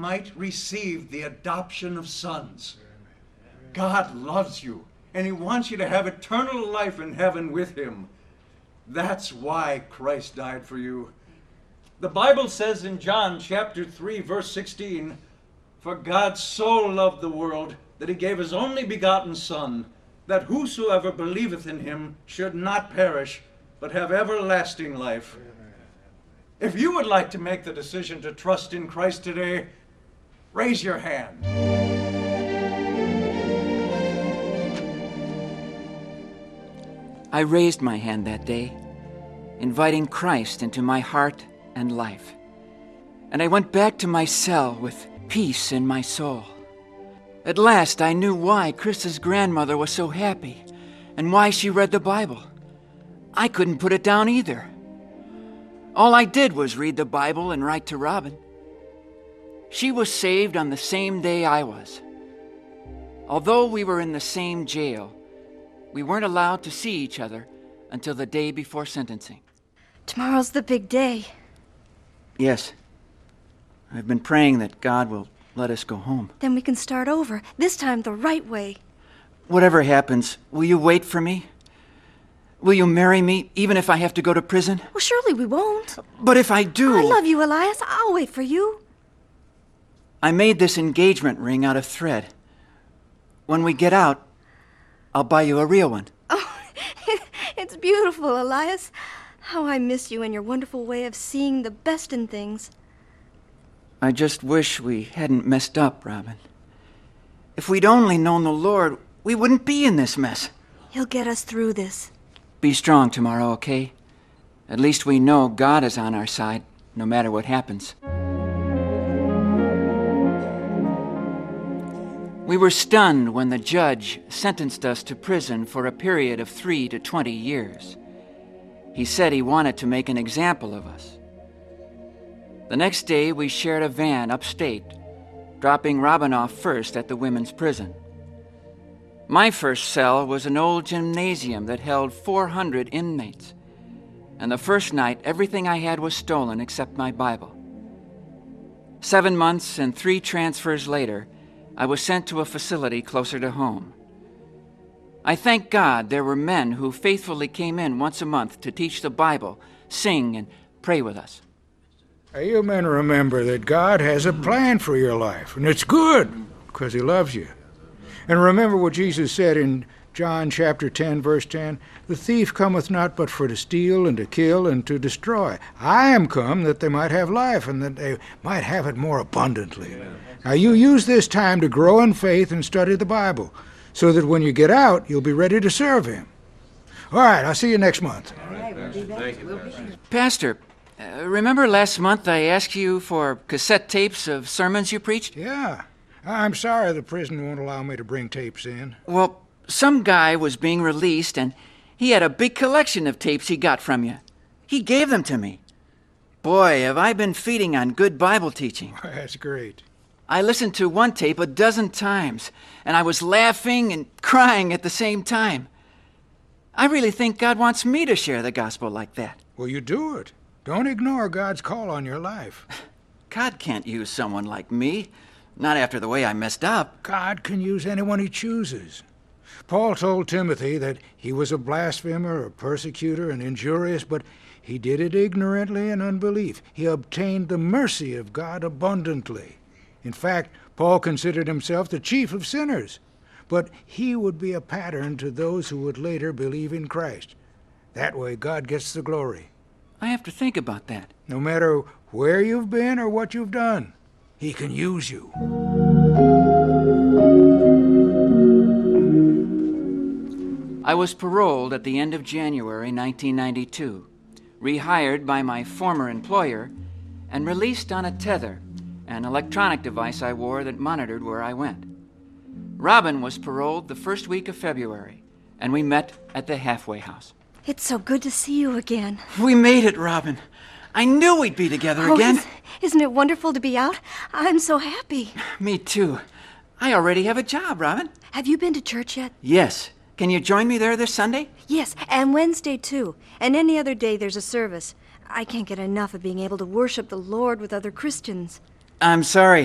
might receive the adoption of sons. God loves you, and he wants you to have eternal life in heaven with him. That's why Christ died for you. The Bible says in John chapter 3, verse 16, "For God so loved the world that he gave his only begotten Son, that whosoever believeth in him should not perish, but have everlasting life." If you would like to make the decision to trust in Christ today, raise your hand. I raised my hand that day, inviting Christ into my heart and life. And I went back to my cell with peace in my soul. At last I knew why Chris's grandmother was so happy and why she read the Bible. I couldn't put it down either. All I did was read the Bible and write to Robin. She was saved on the same day I was. Although we were in the same jail, we weren't allowed to see each other until the day before sentencing. Tomorrow's the big day. Yes. I've been praying that God will let us go home. Then we can start over, this time the right way. Whatever happens, will you wait for me? Will you marry me, even if I have to go to prison? Well, surely we won't. But if I do... I love you, Elias. I'll wait for you. I made this engagement ring out of thread. When we get out, I'll buy you a real one. Oh, it's beautiful, Elias. How I miss you and your wonderful way of seeing the best in things. I just wish we hadn't messed up, Robin. If we'd only known the Lord, we wouldn't be in this mess. He'll get us through this. Be strong tomorrow, okay? At least we know God is on our side, no matter what happens. We were stunned when the judge sentenced us to prison for a period of 3 to 20 years. He said he wanted to make an example of us. The next day, we shared a van upstate, dropping Robin off first at the women's prison. My first cell was an old gymnasium that held 400 inmates. And the first night, everything I had was stolen except my Bible. 7 months and 3 transfers later, I was sent to a facility closer to home. I thank God there were men who faithfully came in once a month to teach the Bible, sing, and pray with us. You men remember that God has a plan for your life, and it's good, because he loves you. And remember what Jesus said in John chapter 10, verse 10, "The thief cometh not but for to steal and to kill and to destroy. I am come that they might have life, and that they might have it more abundantly." Now you use this time to grow in faith and study the Bible, so that when you get out, you'll be ready to serve him. All right, I'll see you next month. Pastor, remember last month I asked you for cassette tapes of sermons you preached? Yeah. I'm sorry the prison won't allow me to bring tapes in. Well, some guy was being released, and he had a big collection of tapes he got from you. He gave them to me. Boy, have I been feeding on good Bible teaching. That's great. I listened to one tape a dozen times, and I was laughing and crying at the same time. I really think God wants me to share the gospel like that. Well, you do it. Don't ignore God's call on your life. God can't use someone like me, not after the way I messed up. God can use anyone he chooses. Paul told Timothy that he was a blasphemer, a persecutor, and injurious, but he did it ignorantly and unbelief. He obtained the mercy of God abundantly. In fact, Paul considered himself the chief of sinners, but he would be a pattern to those who would later believe in Christ. That way, God gets the glory. I have to think about that. No matter where you've been or what you've done, he can use you. I was paroled at the end of January 1992, rehired by my former employer, and released on a tether, an electronic device I wore that monitored where I went. Robin was paroled the first week of February, and we met at the halfway house. It's so good to see you again. We made it, Robin. I knew we'd be together again. Isn't it wonderful to be out? I'm so happy. Me too. I already have a job, Robin. Have you been to church yet? Yes. Can you join me there this Sunday? Yes, and Wednesday too. And any other day there's a service. I can't get enough of being able to worship the Lord with other Christians. I'm sorry